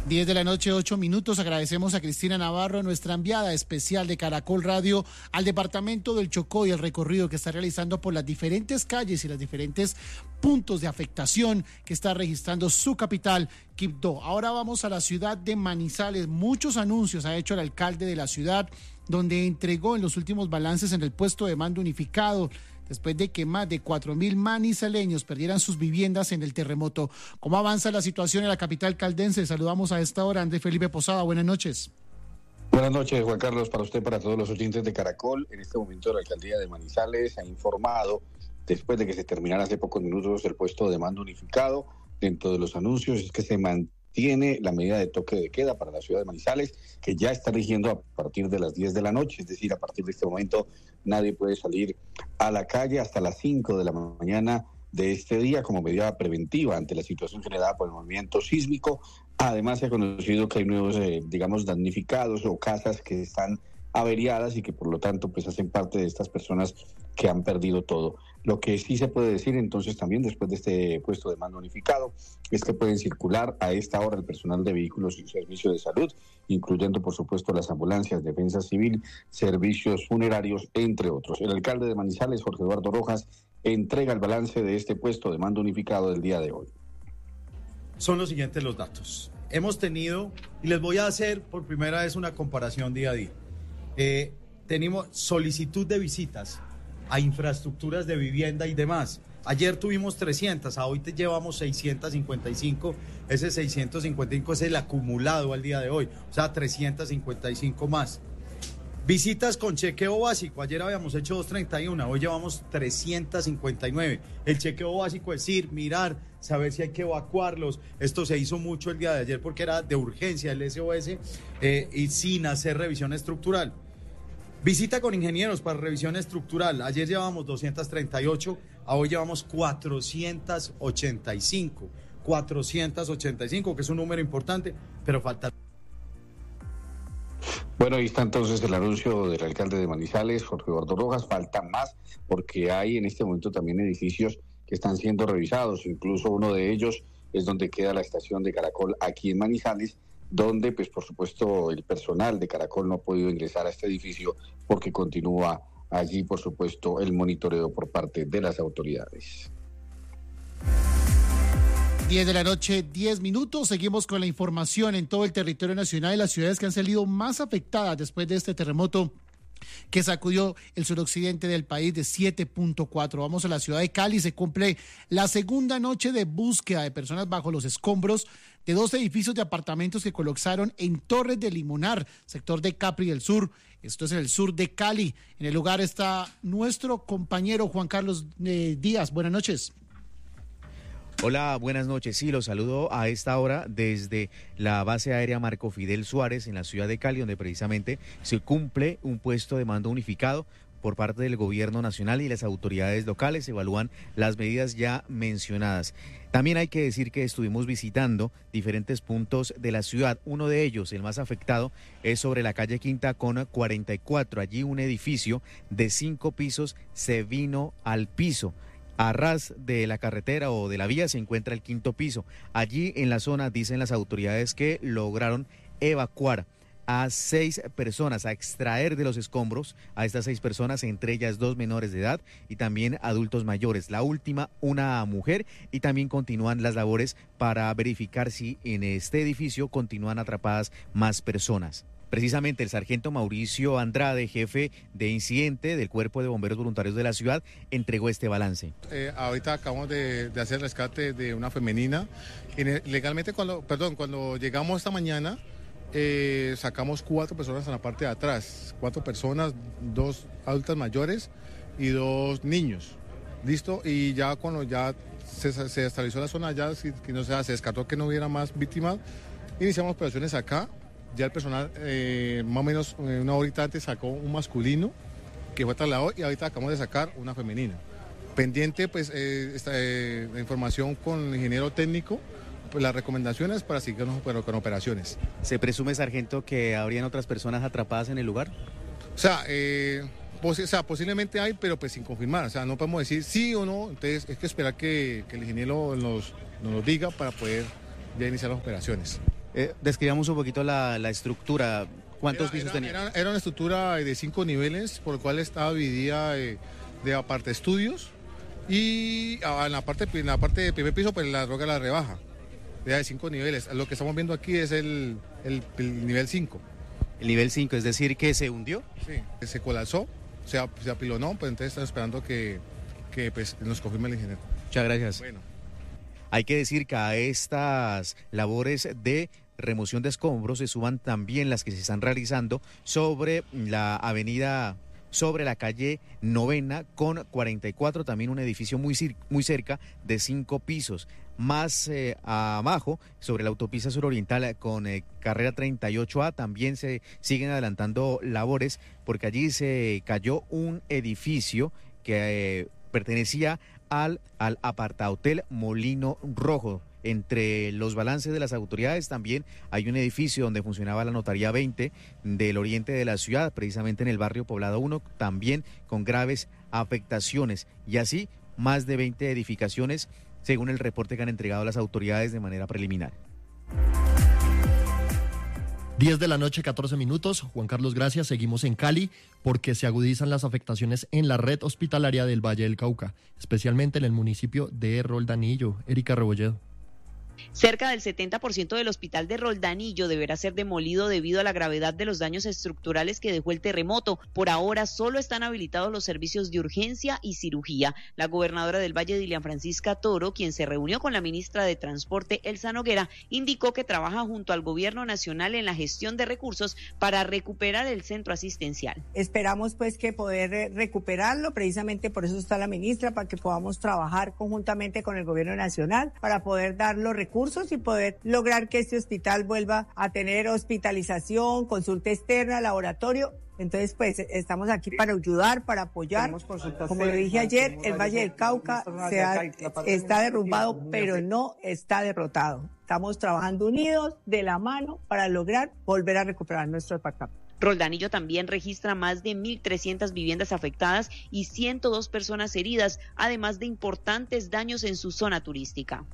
10 de la noche, 8 minutos. Agradecemos a Cristina Navarro, nuestra enviada especial de Caracol Radio, al departamento del Chocó y el recorrido que está realizando por las diferentes calles y los diferentes puntos de afectación que está registrando su capital, Quibdó. Ahora vamos a la ciudad de Manizales. Muchos anuncios ha hecho el alcalde de la ciudad, donde entregó en los últimos balances en el puesto de mando unificado, después de que más de 4.000 manizaleños perdieran sus viviendas en el terremoto. ¿Cómo avanza la situación en la capital caldense? Saludamos a esta hora a Andrés Felipe Posada. Buenas noches. Buenas noches, Juan Carlos, para usted, para todos los oyentes de Caracol. En este momento la alcaldía de Manizales ha informado, después de que se terminara hace pocos minutos el puesto de mando unificado, dentro de los anuncios es que se mantiene la medida de toque de queda para la ciudad de Manizales, que ya está rigiendo a partir de las 10 de la noche, es decir, a partir de este momento nadie puede salir a la calle hasta las 5 de la mañana de este día como medida preventiva ante la situación generada por el movimiento sísmico. Además, se ha conocido que hay nuevos, damnificados o casas que están averiadas y que por lo tanto pues hacen parte de estas personas que han perdido todo. Lo que sí se puede decir entonces también después de este puesto de mando unificado es que pueden circular a esta hora el personal de vehículos y servicios de salud, incluyendo por supuesto las ambulancias, defensa civil, servicios funerarios, entre otros. El alcalde de Manizales, Jorge Eduardo Rojas, entrega el balance de este puesto de mando unificado del día de hoy. Son los siguientes los datos. Hemos tenido, y les voy a hacer por primera vez una comparación día a día. Tenemos solicitud de visitas a infraestructuras de vivienda y demás. Ayer tuvimos 300, a hoy llevamos 655. Ese 655 es el acumulado al día de hoy, o sea, 355 más. Visitas con chequeo básico, ayer habíamos hecho 231, hoy llevamos 359. El chequeo básico es ir, mirar, saber si hay que evacuarlos. Esto se hizo mucho el día de ayer porque era de urgencia el SOS y sin hacer revisión estructural. Visita con ingenieros para revisión estructural. Ayer llevamos 238, a hoy llevamos 485. 485, que es un número importante, pero falta. Bueno, ahí está entonces el anuncio del alcalde de Manizales, Jorge Eduardo Rojas. Falta más porque hay en este momento también edificios que están siendo revisados. Incluso uno de ellos es donde queda la estación de Caracol aquí en Manizales, donde pues por supuesto el personal de Caracol no ha podido ingresar a este edificio porque continúa allí por supuesto el monitoreo por parte de las autoridades. 10 de la noche, 10 minutos. Seguimos con la información en todo el territorio nacional y las ciudades que han salido más afectadas después de este terremoto que sacudió el suroccidente del país de 7.4. Vamos a la ciudad de Cali. Se cumple la segunda noche de búsqueda de personas bajo los escombros de 2 edificios de apartamentos que colapsaron en Torres de Limonar, sector de Capri del Sur. Esto es en el sur de Cali. En el lugar está nuestro compañero Juan Carlos Díaz. Buenas noches. Hola, buenas noches. Sí, los saludo a esta hora desde la base aérea Marco Fidel Suárez en la ciudad de Cali, donde precisamente se cumple un puesto de mando unificado por parte del gobierno nacional y las autoridades locales. Evalúan las medidas ya mencionadas. También hay que decir que estuvimos visitando diferentes puntos de la ciudad. Uno de ellos, el más afectado, es sobre la calle Quinta con 44. Allí un edificio de 5 pisos se vino al piso. A ras de la carretera o de la vía se encuentra el 5º piso. Allí en la zona dicen las autoridades que lograron evacuar a 6 personas, a extraer de los escombros a estas 6 personas, entre ellas 2 menores de edad y también adultos mayores. La última, una mujer, y también continúan las labores para verificar si en este edificio continúan atrapadas más personas. Precisamente el sargento Mauricio Andrade, jefe de incidente del Cuerpo de Bomberos Voluntarios de la ciudad, entregó este balance. Ahorita acabamos de hacer el rescate de una femenina. Legalmente, cuando llegamos esta mañana, sacamos 4 personas en la parte de atrás. 4 personas, 2 adultas mayores y 2 niños. ¿Listo? Y ya cuando ya se estabilizó la zona, ya se descartó que no hubiera más víctimas, iniciamos operaciones acá. Ya el personal, más o menos una horita antes, sacó un masculino que fue trasladado y ahorita acabamos de sacar una femenina. Pendiente, pues, la información con el ingeniero técnico, pues, las recomendaciones para seguir con operaciones. ¿Se presume, sargento, que habrían otras personas atrapadas en el lugar? O sea, posiblemente hay, pero pues sin confirmar. O sea, no podemos decir sí o no. Entonces, hay que esperar que el ingeniero nos lo diga para poder ya iniciar las operaciones. Describamos un poquito la estructura. ¿Cuántos pisos tenía? Era una estructura de 5 niveles, por lo cual estaba dividida de aparte estudios y en la parte de primer piso pues la roca la rebaja, era de 5 niveles. Lo que estamos viendo aquí es el nivel 5. El nivel 5, es decir, que se hundió. Sí, se colapsó, se apilonó, pues entonces estamos esperando que pues, nos confirme el ingeniero. Muchas gracias. Bueno. Hay que decir que a estas labores de remoción de escombros se suman también las que se están realizando sobre la avenida, sobre la calle Novena con 44, también un edificio muy cerca de 5 pisos. Más abajo, sobre la autopista suroriental con carrera 38A, también se siguen adelantando labores porque allí se cayó un edificio que pertenecía al apartahotel Molino Rojo. Entre los balances de las autoridades también hay un edificio donde funcionaba la Notaría 20 del oriente de la ciudad, precisamente en el barrio Poblado 1, también con graves afectaciones. Y así, más de 20 edificaciones, según el reporte que han entregado las autoridades de manera preliminar. 10 de la noche, 14 minutos. Juan Carlos, gracias. Seguimos en Cali porque se agudizan las afectaciones en la red hospitalaria del Valle del Cauca, especialmente en el municipio de Roldanillo. Erika Rebolledo. Cerca del 70% del hospital de Roldanillo deberá ser demolido debido a la gravedad de los daños estructurales que dejó el terremoto. Por ahora solo están habilitados los servicios de urgencia y cirugía. La gobernadora del Valle, Dilian Francisca Toro, quien se reunió con la ministra de Transporte, Elsa Noguera, indicó que trabaja junto al gobierno nacional en la gestión de recursos para recuperar el centro asistencial. Esperamos pues que poder recuperarlo, precisamente por eso está la ministra, para que podamos trabajar conjuntamente con el gobierno nacional para poder dar los recursos y poder lograr que este hospital vuelva a tener hospitalización, consulta externa, laboratorio. Entonces, pues, estamos aquí para ayudar, para apoyar. Como lo dije ayer, el Valle del Cauca está derrumbado, pero no está derrotado. Estamos trabajando unidos, de la mano, para lograr volver a recuperar nuestro departamento. Roldanillo también registra más de 1.300 viviendas afectadas y 102 personas heridas, además de importantes daños en su zona turística.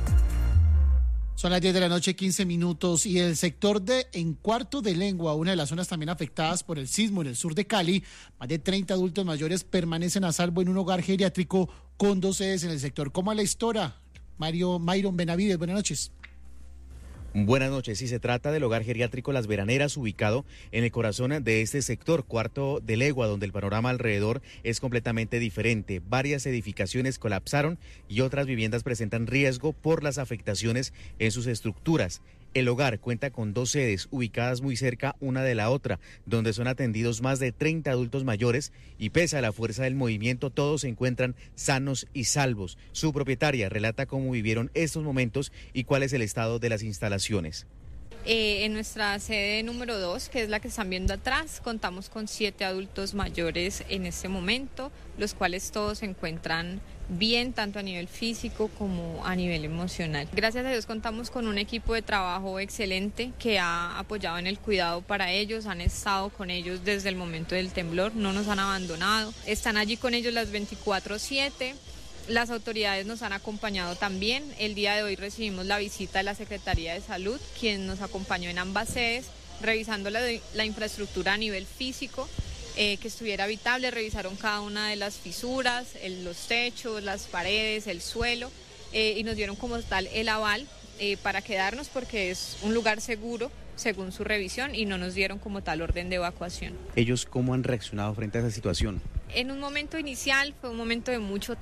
Son las 10 de la noche, 15 minutos, y el sector de En Cuarto de Lengua, una de las zonas también afectadas por el sismo en el sur de Cali, más de 30 adultos mayores permanecen a salvo en un hogar geriátrico con 2 sedes en el sector. ¿Cómo es la historia? Mayron Benavides, buenas noches. Buenas noches. Sí, se trata del hogar geriátrico Las Veraneras, ubicado en el corazón de este sector, Cuarto de Legua, donde el panorama alrededor es completamente diferente. Varias edificaciones colapsaron y otras viviendas presentan riesgo por las afectaciones en sus estructuras. El hogar cuenta con 2 sedes ubicadas muy cerca una de la otra, donde son atendidos más de 30 adultos mayores y pese a la fuerza del movimiento, todos se encuentran sanos y salvos. Su propietaria relata cómo vivieron estos momentos y cuál es el estado de las instalaciones. En nuestra sede número 2, que es la que están viendo atrás, contamos con 7 adultos mayores en este momento, los cuales todos se encuentran bien, tanto a nivel físico como a nivel emocional. Gracias a Dios contamos con un equipo de trabajo excelente que ha apoyado en el cuidado para ellos, han estado con ellos desde el momento del temblor, no nos han abandonado, están allí con ellos las 24/7. Las autoridades nos han acompañado también. El día de hoy recibimos la visita de la Secretaría de Salud, quien nos acompañó en ambas sedes, revisando la infraestructura a nivel físico, que estuviera habitable. Revisaron cada una de las fisuras, los techos, las paredes, el suelo, y nos dieron como tal el aval para quedarnos porque es un lugar seguro según su revisión y no nos dieron como tal orden de evacuación. ¿Ellos cómo han reaccionado frente a esa situación? En un momento inicial fue un momento de mucha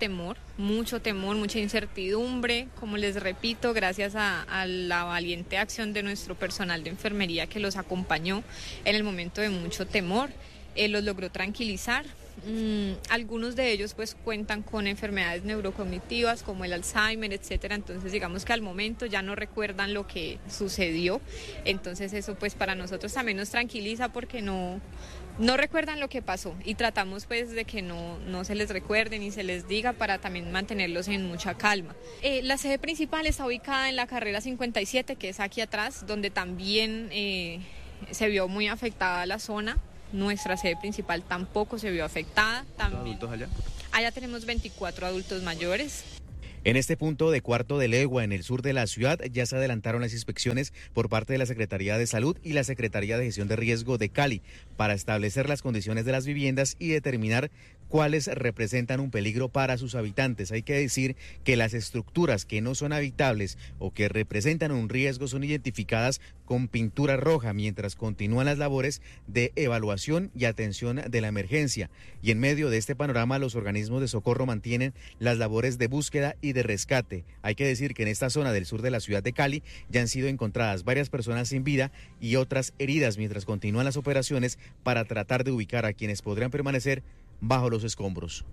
incertidumbre. Como les repito, gracias a la valiente acción de nuestro personal de enfermería que los acompañó en el momento de mucho temor, los logró tranquilizar. Algunos de ellos pues cuentan con enfermedades neurocognitivas como el Alzheimer, etcétera, entonces digamos que al momento ya no recuerdan lo que sucedió, entonces eso pues para nosotros también nos tranquiliza porque no recuerdan lo que pasó y tratamos pues de que no se les recuerde ni se les diga para también mantenerlos en mucha calma. La sede principal está ubicada en la carrera 57, que es aquí atrás, donde también se vio muy afectada la zona. Nuestra sede principal tampoco se vio afectada. ¿Cuántos adultos allá? Allá tenemos 24 adultos mayores. En este punto de Cuarto de Legua, en el sur de la ciudad, ya se adelantaron las inspecciones por parte de la Secretaría de Salud y la Secretaría de Gestión de Riesgo de Cali para establecer las condiciones de las viviendas y determinar cuáles representan un peligro para sus habitantes. Hay que decir que las estructuras que no son habitables o que representan un riesgo son identificadas con pintura roja mientras continúan las labores de evaluación y atención de la emergencia. Y en medio de este panorama, los organismos de socorro mantienen las labores de búsqueda y de rescate. Hay que decir que en esta zona del sur de la ciudad de Cali ya han sido encontradas varias personas sin vida y otras heridas mientras continúan las operaciones para tratar de ubicar a quienes podrían permanecer bajo los escombros.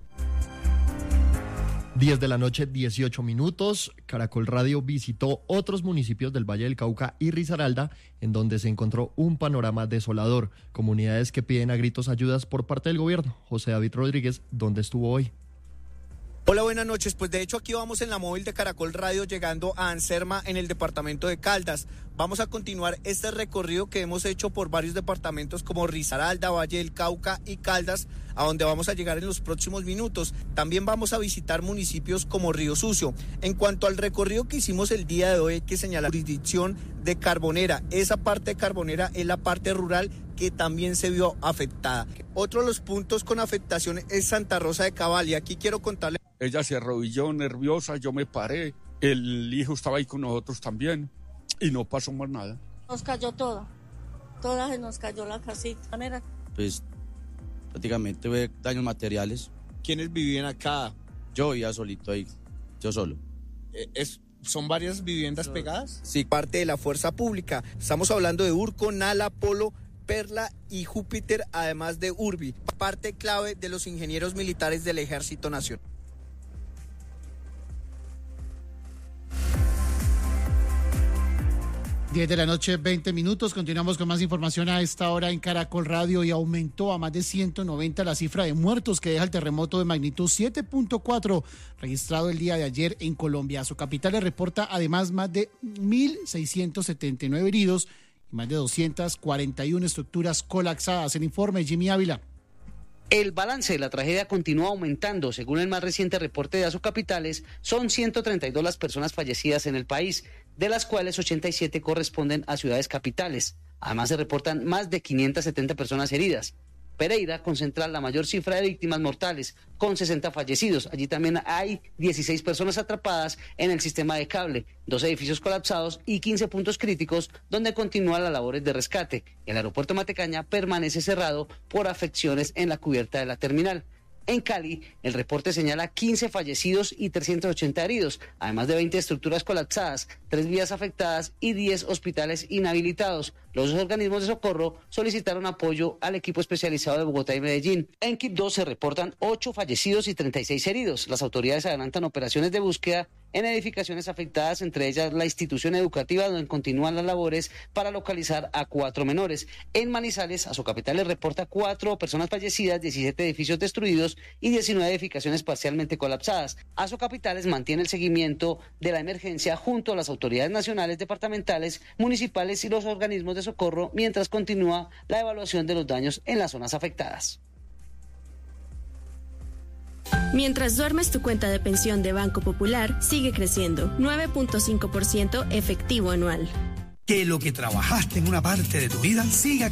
10 de la noche, 18 minutos. Caracol Radio visitó otros municipios del Valle del Cauca y Risaralda, en donde se encontró un panorama desolador. Comunidades que piden a gritos ayudas por parte del gobierno. José David Rodríguez, ¿dónde estuvo hoy? Hola, buenas noches. Pues de hecho aquí vamos en la móvil de Caracol Radio llegando a Anserma en el departamento de Caldas. Vamos a continuar este recorrido que hemos hecho por varios departamentos como Risaralda, Valle del Cauca y Caldas, a donde vamos a llegar en los próximos minutos. También vamos a visitar municipios como Río Sucio. En cuanto al recorrido que hicimos el día de hoy, hay que señalar la jurisdicción de Carbonera. Esa parte de Carbonera es la parte rural que también se vio afectada. Otro de los puntos con afectación es Santa Rosa de Cabal, y aquí quiero contarle. Ella se arrodilló nerviosa, yo me paré, el hijo estaba ahí con nosotros también y no pasó más nada. Nos cayó toda se nos cayó la casita. Pues prácticamente hubo daños materiales. ¿Quiénes vivían acá? Yo vivía solito ahí, yo solo. ¿Son varias viviendas pegadas? Sí. Parte de la fuerza pública. Estamos hablando de Urco, Nala, Polo, Perla y Júpiter, además de Urbi. Parte clave de los ingenieros militares del Ejército Nacional. 10 de la noche, 20 minutos. Continuamos con más información a esta hora en Caracol Radio, y aumentó a más de 190 la cifra de muertos que deja el terremoto de magnitud 7.4 registrado el día de ayer en Colombia. Su capital le reporta además más de 1.679 heridos y más de 241 estructuras colapsadas. El informe, Jimmy Ávila. El balance de la tragedia continúa aumentando. Según el más reciente reporte de Asocapitales, son 132 las personas fallecidas en el país, de las cuales 87 corresponden a ciudades capitales. Además, se reportan más de 570 personas heridas. Pereira concentra la mayor cifra de víctimas mortales, con 60 fallecidos. Allí también hay 16 personas atrapadas en el sistema de cable, 2 edificios colapsados y 15 puntos críticos donde continúan las labores de rescate. El aeropuerto Matecaña permanece cerrado por afecciones en la cubierta de la terminal. En Cali, el reporte señala 15 fallecidos y 380 heridos, además de 20 estructuras colapsadas, 3 vías afectadas y 10 hospitales inhabilitados. Los organismos de socorro solicitaron apoyo al equipo especializado de Bogotá y Medellín. En Quibdó se reportan 8 fallecidos y 36 heridos. Las autoridades adelantan operaciones de búsqueda en edificaciones afectadas, entre ellas la institución educativa, donde continúan las labores para localizar a 4 menores. En Manizales, Asocapitales reporta 4 personas fallecidas, 17 edificios destruidos y 19 edificaciones parcialmente colapsadas. Asocapitales mantiene el seguimiento de la emergencia junto a las autoridades nacionales, departamentales, municipales y los organismos de socorro, mientras continúa la evaluación de los daños en las zonas afectadas. Mientras duermes, tu cuenta de pensión de Banco Popular sigue creciendo, 9.5% efectivo anual. Que lo que trabajaste en una parte de tu vida siga